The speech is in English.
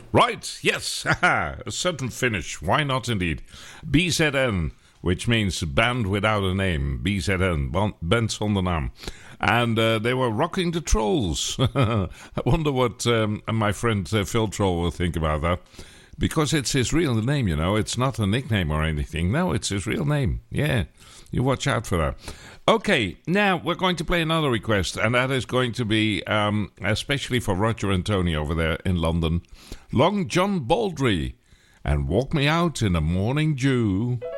Right, yes, a sudden finish. Why not indeed? BZN, which means band without a name. BZN, band zonder naam. And they were rocking the Trolls. I wonder what my friend Phil Troll will think about that. Because it's his real name, you know. It's not a nickname or anything. No, it's his real name. Yeah, you watch out for that. Okay, now we're going to play another request, and that is going to be especially for Roger and Tony over there in London. Long John Baldry and Walk Me Out in the Morning Dew.